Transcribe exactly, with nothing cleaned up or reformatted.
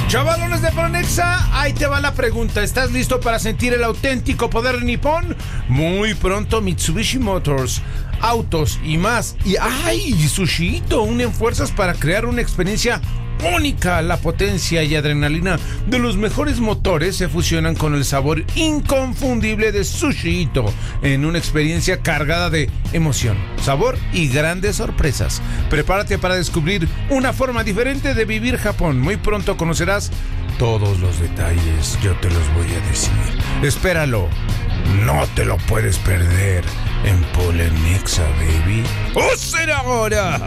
Chavalones de Pronexa, ahí te va la pregunta. ¿Estás listo para sentir el auténtico poder nipón? Muy pronto Mitsubishi Motors, autos y más. Y ¡ay! Sushito, unen fuerzas para crear una experiencia única. La potencia y adrenalina de los mejores motores se fusionan con el sabor inconfundible de Sushito en una experiencia cargada de emoción, sabor y grandes sorpresas. Prepárate para descubrir una forma diferente de vivir Japón. Muy pronto conocerás todos los detalles, yo te los voy a decir. Espéralo, no te lo puedes perder en Polenexa, baby. ¡Oh, será ahora!